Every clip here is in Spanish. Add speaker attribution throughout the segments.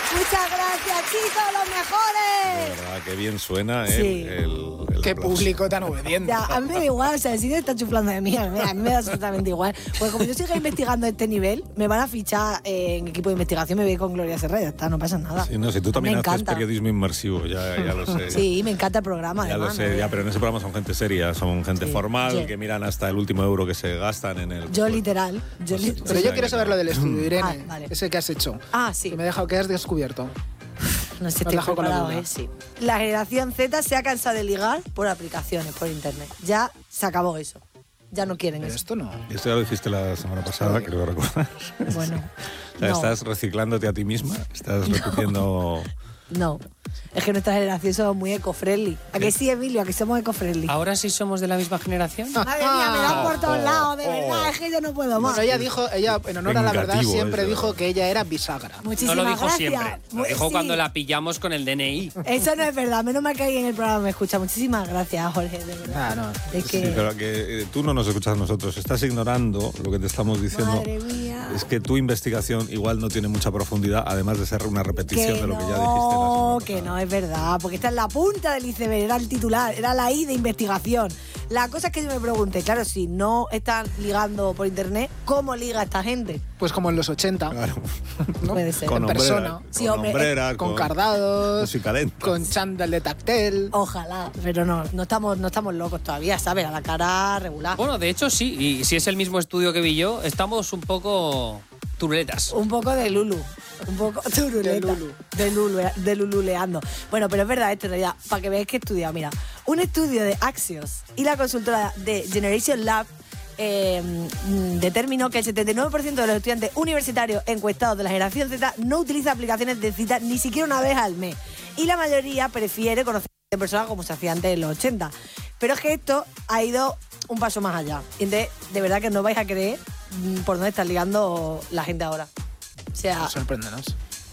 Speaker 1: Muchas gracias, chicos, los mejores.
Speaker 2: De verdad, qué bien suena
Speaker 1: Sí.
Speaker 3: Qué
Speaker 2: aplauso.
Speaker 3: público tan obediente.
Speaker 1: Ya, a mí me da igual, o sea, si está chuflando de mí, a mí me da absolutamente igual. Pues como yo siga investigando a este nivel, me van a fichar en equipo de investigación, me voy con Gloria Serra, ya está, no pasa nada.
Speaker 2: Sí, no, si tú también
Speaker 1: Me
Speaker 2: haces
Speaker 1: encanta.
Speaker 2: periodismo inmersivo, ya lo sé.
Speaker 1: Sí, me encanta el programa,
Speaker 2: Ya
Speaker 1: además.
Speaker 2: lo sé,
Speaker 1: ¿no?
Speaker 2: ya, pero en ese programa son gente seria, son gente
Speaker 1: Sí.
Speaker 2: formal,
Speaker 1: Yo-
Speaker 2: que miran hasta el último euro que se gastan en el...
Speaker 1: Yo literal.
Speaker 3: Pero yo quiero saber lo del estudio, Irene.
Speaker 1: Ah, vale.
Speaker 3: Ese que has hecho.
Speaker 1: Ah, sí.
Speaker 3: Que me he dejado, que has descubierto.
Speaker 1: No sé,
Speaker 3: Nos
Speaker 1: estoy
Speaker 3: dejo con la
Speaker 1: preparado,
Speaker 3: duda.
Speaker 1: sí. La generación Z se ha cansado de ligar por aplicaciones, por internet. Ya se acabó eso. Ya no quieren
Speaker 3: Pero
Speaker 1: eso.
Speaker 3: esto no.
Speaker 2: Esto ya lo hiciste la semana pasada, creo recordar.
Speaker 1: Bueno,
Speaker 2: O sea,
Speaker 1: no.
Speaker 2: estás reciclándote a ti misma, estás repitiendo...
Speaker 1: No. Es que nuestra generación somos muy eco-friendly. ¿A que sí, Emilio? ¿A que somos eco-friendly?
Speaker 4: ¿Ahora sí somos de la misma generación?
Speaker 1: Madre mía, me dan por todos lados, de verdad. Es que yo no puedo más.
Speaker 3: Bueno, ella dijo, ella en honor a la verdad
Speaker 2: Vengativo
Speaker 3: siempre
Speaker 2: eso.
Speaker 3: dijo que ella era bisagra.
Speaker 4: No
Speaker 1: Muchísimas
Speaker 4: lo dijo
Speaker 1: gracias.
Speaker 4: siempre. Lo dijo
Speaker 1: Sí.
Speaker 4: cuando la pillamos con el DNI.
Speaker 1: Eso no es verdad. Menos mal que alguien en el programa me escucha. Muchísimas gracias, Jorge, de verdad.
Speaker 3: Ah, no.
Speaker 1: Es
Speaker 2: Sí,
Speaker 1: que...
Speaker 2: pero que tú no nos escuchas a nosotros, estás ignorando lo que te estamos diciendo.
Speaker 1: Madre mía.
Speaker 2: Es que tu investigación igual no tiene mucha profundidad, además de ser una repetición de lo que ya dijiste la
Speaker 1: no,
Speaker 2: semana
Speaker 1: que
Speaker 2: pasada.
Speaker 1: no es verdad, porque esta es la punta del iceberg, era el titular, era la I de investigación. La cosa es que yo me pregunté, claro, si no están ligando por internet, ¿cómo liga esta gente?
Speaker 3: Pues como en los 80.
Speaker 2: Claro.
Speaker 3: ¿no?
Speaker 1: Puede ser.
Speaker 2: Con
Speaker 3: En
Speaker 2: hombrera,
Speaker 3: persona.
Speaker 2: con
Speaker 1: Sí, hombre,
Speaker 2: hombrera,
Speaker 3: Con cardados,
Speaker 2: música lenta.
Speaker 3: con chándal de tactel.
Speaker 1: Ojalá, pero no estamos locos todavía, ¿sabes? A la cara regular.
Speaker 4: Bueno, de hecho sí, y si es el mismo estudio que vi yo, estamos un poco turuletas.
Speaker 1: Un poco de Lulu. Un poco turuleta. De lululeando. Bueno, pero es verdad esto en realidad, para que veáis que he estudiado. Mira, un estudio de Axios y la consultora de Generation Lab determinó que el 79% de los estudiantes universitarios encuestados de la generación Z no utiliza aplicaciones de cita ni siquiera una vez al mes. Y la mayoría prefiere conocer a personas como se hacía antes en los 80. Pero es que esto ha ido un paso más allá. Y entonces, de verdad que no vais a creer por dónde está ligando la gente ahora. O sea,
Speaker 3: Sorpréndenos.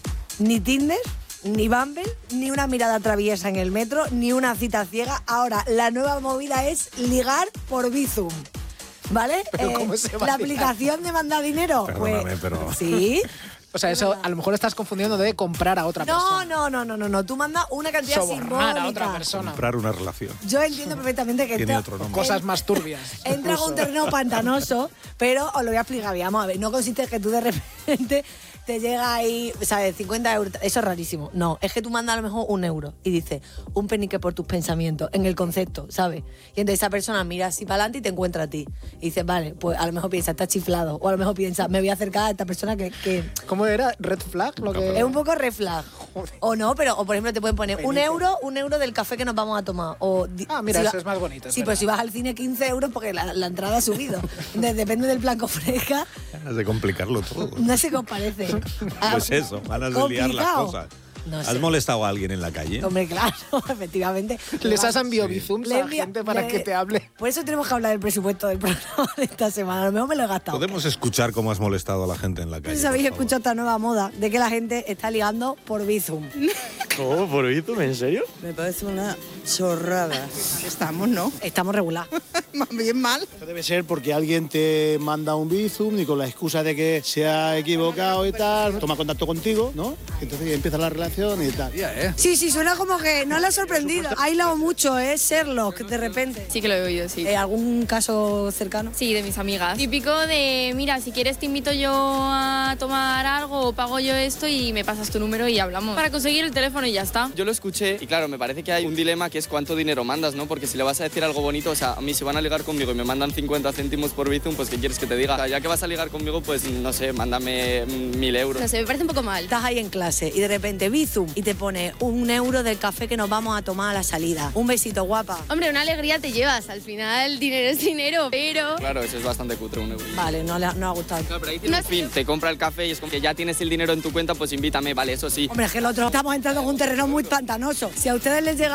Speaker 1: ni Tinder, ni Bumble, ni una mirada traviesa en el metro, ni una cita ciega. Ahora, la nueva movida es ligar por Bizum. ¿Vale?
Speaker 3: Pero ¿cómo se va
Speaker 1: la
Speaker 3: a ligar?
Speaker 1: aplicación de mandar dinero.
Speaker 2: Perdóname, pero-
Speaker 1: Sí.
Speaker 3: O sea, eso a lo mejor estás confundiendo de comprar a otra persona.
Speaker 1: No. Tú mandas una cantidad
Speaker 3: Sobornar
Speaker 1: simbólica.
Speaker 3: a otra persona.
Speaker 2: Comprar una relación.
Speaker 1: Yo entiendo perfectamente que
Speaker 2: Tiene
Speaker 1: esto
Speaker 2: otro nombre.
Speaker 3: Cosas más turbias.
Speaker 1: entra en un terreno pantanoso, pero os lo voy a explicar bien. Vamos a ver, no consiste en que tú de repente te llega ahí, ¿sabes? 50 euros. Eso es rarísimo. No, es que tú mandas a lo mejor 1 euro y dices, un penique por tus pensamientos, en el concepto, ¿sabes? Y entonces esa persona mira así para adelante y te encuentra a ti. Y dices, vale, pues a lo mejor piensa, está chiflado. O a lo mejor piensa, me voy a acercar a esta persona que
Speaker 3: ¿Cómo era? ¿Red flag? Lo que...
Speaker 1: es un poco red flag. O no, pero o por ejemplo te pueden poner
Speaker 3: Penique.
Speaker 1: un euro del café que nos vamos a tomar. O
Speaker 3: Ah, mira,
Speaker 1: si
Speaker 3: eso es más bonito, es
Speaker 1: Sí,
Speaker 3: verdad.
Speaker 1: pues si vas al cine 15 euros porque la entrada ha subido. Entonces, depende del plan que ofrezca,
Speaker 2: Ganas de complicarlo todo.
Speaker 1: no sé qué os parece.
Speaker 2: Pues eso, ganas de liar las
Speaker 1: complicado.
Speaker 2: cosas.
Speaker 1: No
Speaker 2: ¿Has
Speaker 1: sé.
Speaker 2: molestado a alguien en la calle?
Speaker 1: Hombre, claro, efectivamente.
Speaker 3: Les has enviado bizums
Speaker 1: Le
Speaker 3: a la
Speaker 1: envía-
Speaker 3: gente para
Speaker 1: le-
Speaker 3: que te hable.
Speaker 1: Por eso tenemos que hablar del presupuesto del programa de esta semana. A lo mejor me lo he gastado.
Speaker 2: ¿Podemos escuchar cómo has molestado a la gente en la
Speaker 1: No
Speaker 2: calle?
Speaker 1: sé si habéis
Speaker 2: por favor?
Speaker 1: escuchado esta nueva moda de que la gente está ligando por Bizum.
Speaker 5: ¿Cómo? ¿Por Bizum? ¿En serio?
Speaker 6: Me parece una chorrada. Estamos, ¿no?
Speaker 1: Estamos regular.
Speaker 6: Más bien mal.
Speaker 5: Esto debe ser porque alguien te manda un Bizum y con la excusa de que se ha equivocado y tal, toma contacto contigo, ¿no? Entonces empieza la relación y tal.
Speaker 1: Sí, suena como que no le ha sorprendido. Ha hilado mucho, ¿eh? Sherlock, de repente.
Speaker 7: Sí que lo he oído, sí.
Speaker 1: ¿Algún caso cercano?
Speaker 7: Sí, de mis amigas. Típico de, mira, si quieres te invito yo a tomar algo o pago yo esto y me pasas tu número y hablamos. Para conseguir el teléfono y ya está.
Speaker 8: Yo lo escuché y claro, me parece que hay un dilema que es cuánto dinero mandas, ¿no? Porque si le vas a decir algo bonito, o sea, a mí si van a ligar conmigo y me mandan 50 céntimos por Bizum, pues ¿qué quieres que te diga? O sea, ya que vas a ligar conmigo, pues no sé, mándame 1.000 euros.
Speaker 7: No sé, me parece un poco mal.
Speaker 1: Estás ahí en clase y de repente Bizum y te pone 1 euro del café que nos vamos a tomar a la salida. Un besito, guapa.
Speaker 7: Hombre, una alegría te llevas. Al final, dinero es dinero, pero...
Speaker 8: Claro, eso es bastante cutre, 1 euro.
Speaker 1: Vale, no ha gustado.
Speaker 8: Claro, pero ahí tiene
Speaker 7: No
Speaker 8: un
Speaker 7: sé.
Speaker 8: fin, te compra el café y es como que ya tienes el dinero en tu cuenta, pues invítame, vale, eso sí.
Speaker 1: Hombre, es que el otro estamos entrando en un terreno muy pantanoso. Si a ustedes les llegara
Speaker 2: Tanto.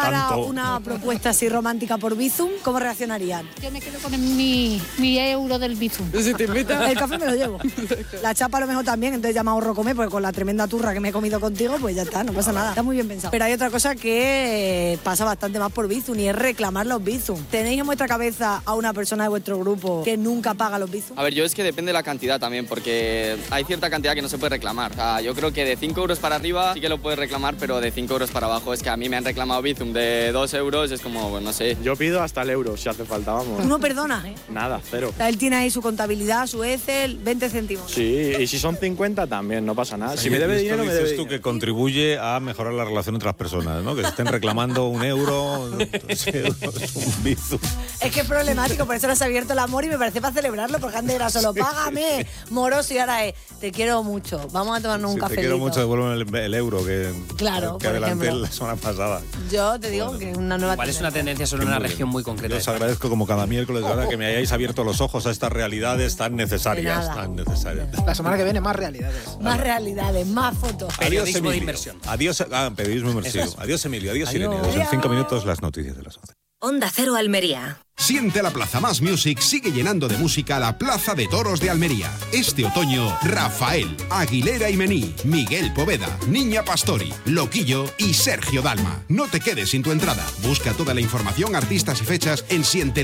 Speaker 1: una propuesta así romántica por Bizum, ¿cómo reaccionarían?
Speaker 9: Yo me quedo con mi euro del Bizum.
Speaker 6: Si te invitan.
Speaker 1: El café me lo llevo. La chapa a lo mejor también, entonces ya me ahorro comer, porque con la tremenda turra que me he comido contigo, pues ya está, no pasa nada. Está muy bien pensado. Pero hay otra cosa que pasa bastante más por Bizum y es reclamar los Bizum. ¿Tenéis en vuestra cabeza a una persona de vuestro grupo que nunca paga los Bizum?
Speaker 8: A ver, yo es que depende de la cantidad también, porque hay cierta cantidad que no se puede reclamar. O sea, yo creo que de 5 euros para arriba sí que lo puedes reclamar, pero de 5 euros para abajo es que a mí me han reclamado Bizum de 2 euros, es como, pues, no sé.
Speaker 10: Yo pido hasta el euro, si hace falta, vamos.
Speaker 1: Tú no perdonas, ¿eh?
Speaker 10: Nada, cero.
Speaker 1: O sea, él tiene ahí su contabilidad, su Excel, 20 céntimos.
Speaker 10: Sí, y si son 50 también, no pasa nada. Si me debe dinero, me debe
Speaker 2: dices tú
Speaker 10: dinero.
Speaker 2: que contribuye a mejorar la relación entre las personas, ¿no? Que se estén reclamando 1 euro, 2 euros, un Bizum.
Speaker 1: Es que es problemático, por eso nos ha abierto el amor y me parece para celebrarlo, porque antes era solo págame, moroso, y ahora es te quiero mucho, vamos a tomarnos un
Speaker 2: Te
Speaker 1: cafelito.
Speaker 2: quiero mucho, devuélveme el euro que
Speaker 1: Claro,
Speaker 2: que
Speaker 1: por
Speaker 2: adelanté
Speaker 1: ejemplo.
Speaker 2: la semana pasada.
Speaker 1: Yo te digo que es una nueva
Speaker 4: Igual es una tendencia sobre
Speaker 2: Muy
Speaker 4: una
Speaker 2: bien.
Speaker 4: región muy concreta.
Speaker 2: Yo os agradezco como cada miércoles, de verdad, que me hayáis abierto los ojos a estas realidades tan necesarias,
Speaker 1: De nada.
Speaker 2: tan necesarias.
Speaker 3: La semana que viene más realidades.
Speaker 1: Más realidades, más fotos.
Speaker 4: Periodismo de
Speaker 2: Emilio.
Speaker 4: inversión.
Speaker 2: Adiós, periodismo inmersivo.
Speaker 4: Eso es.
Speaker 2: Adiós, Emilio. Adiós,
Speaker 4: Adiós.
Speaker 2: Irene. En 5 minutos las noticias de las 11.
Speaker 11: Onda Cero Almería.
Speaker 12: Siente la Plaza Más Music sigue llenando de música la Plaza de Toros de Almería. Este otoño, Rafael, Aguilera y Mení, Miguel Poveda, Niña Pastori, Loquillo y Sergio Dalma. No te quedes sin tu entrada. Busca toda la información, artistas y fechas en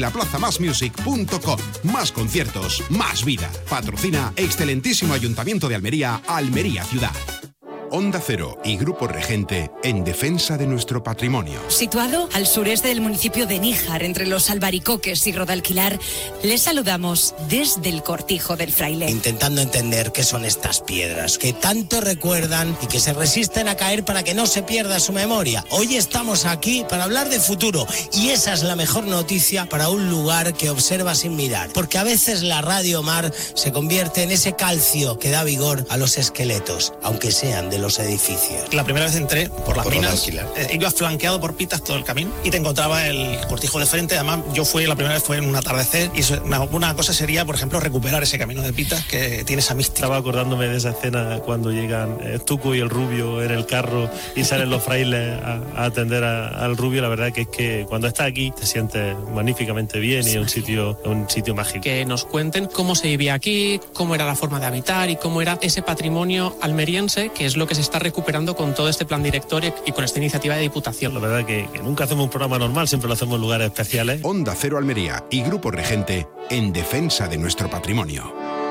Speaker 12: sientelaplazamasmusic.com. Más conciertos, más vida. Patrocina excelentísimo Ayuntamiento de Almería, Almería Ciudad. Onda Cero y Grupo Regente en defensa de nuestro patrimonio.
Speaker 11: Situado al sureste del municipio de Níjar, entre los Albaricoques y Rodalquilar, les saludamos desde el Cortijo del Fraile.
Speaker 13: Intentando entender qué son estas piedras, que tanto recuerdan y que se resisten a caer para que no se pierda su memoria. Hoy estamos aquí para hablar de futuro y esa es la mejor noticia para un lugar que observa sin mirar, porque a veces la Radio Mar se convierte en ese calcio que da vigor a los esqueletos, aunque sean de los edificios.
Speaker 14: La primera vez entré por las minas,
Speaker 13: Rodalquilar.
Speaker 14: iba flanqueado por pitas todo el camino y te encontraba el cortijo de frente. Además, la primera vez fue en un atardecer y una cosa sería, por ejemplo, recuperar ese camino de pitas que tiene esa mística.
Speaker 15: Estaba acordándome de esa escena cuando llegan Tuco y el Rubio en el carro y salen los frailes a atender al Rubio. La verdad que es que cuando estás aquí te sientes magníficamente bien y es un sitio mágico.
Speaker 16: Que nos cuenten cómo se vivía aquí, cómo era la forma de habitar y cómo era ese patrimonio almeriense, que es lo que se está recuperando con todo este plan director y con esta iniciativa de Diputación.
Speaker 15: La verdad que nunca hacemos un programa normal, siempre lo hacemos en lugares especiales.
Speaker 12: Onda Cero Almería y Grupo Regente en defensa de nuestro patrimonio.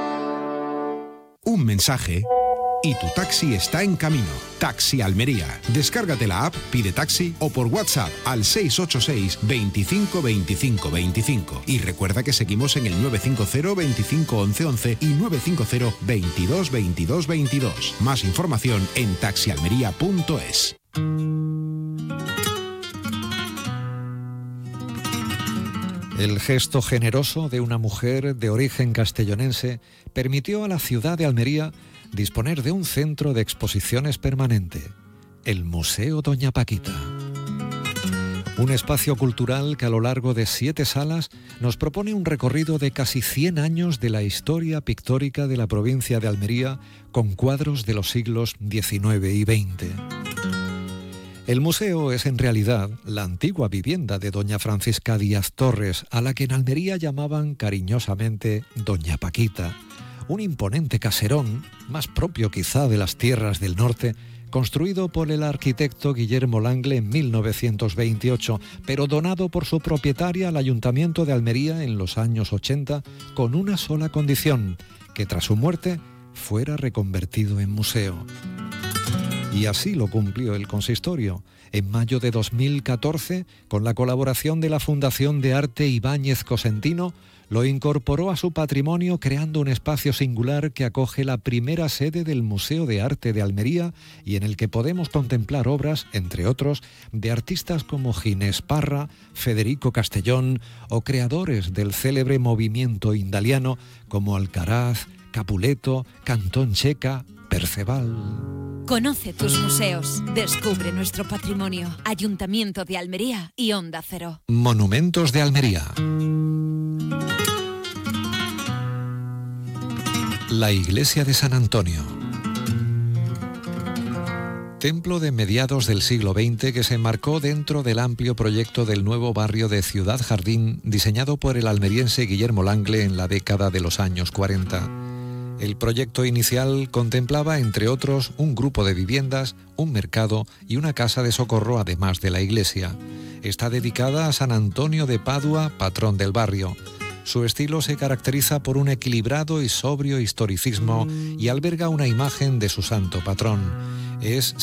Speaker 12: Un mensaje y tu taxi está en camino. Taxi Almería. Descárgate la app, pide taxi o por WhatsApp al 686 25 25 25. Y recuerda que seguimos en el 950 25 11 11 y 950 22 22 22. Más información en taxialmería.es.
Speaker 17: El gesto generoso de una mujer de origen castellonense permitió a la ciudad de Almería disponer de un centro de exposiciones permanente, el Museo Doña Paquita. Un espacio cultural que a lo largo de 7 salas nos propone un recorrido de casi 100 años de la historia pictórica de la provincia de Almería con cuadros de los siglos XIX y XX. El museo es en realidad la antigua vivienda de doña Francisca Díaz Torres, a la que en Almería llamaban cariñosamente Doña Paquita, un imponente caserón, más propio quizá de las tierras del norte, construido por el arquitecto Guillermo Langle en 1928, pero donado por su propietaria al Ayuntamiento de Almería en los años 80, con una sola condición, que tras su muerte fuera reconvertido en museo. Y así lo cumplió el consistorio. En mayo de 2014, con la colaboración de la Fundación de Arte Ibáñez Cosentino, lo incorporó a su patrimonio creando un espacio singular que acoge la primera sede del Museo de Arte de Almería y en el que podemos contemplar obras, entre otros, de artistas como Ginés Parra, Federico Castellón o creadores del célebre movimiento indaliano como Alcaraz, Capuleto, Cantón Checa, Perceval.
Speaker 18: Conoce tus museos, descubre nuestro patrimonio. Ayuntamiento de Almería y Onda Cero.
Speaker 17: Monumentos de Almería. La iglesia de San Antonio. Templo de mediados del siglo XX que se enmarcó dentro del amplio proyecto del nuevo barrio de Ciudad Jardín, diseñado por el almeriense Guillermo Langle en la década de los años 40. El proyecto inicial contemplaba, entre otros, un grupo de viviendas, un mercado y una casa de socorro, además de la iglesia. Está dedicada a San Antonio de Padua, patrón del barrio. Su estilo se caracteriza por un equilibrado y sobrio historicismo y alberga una imagen de su santo patrón. Es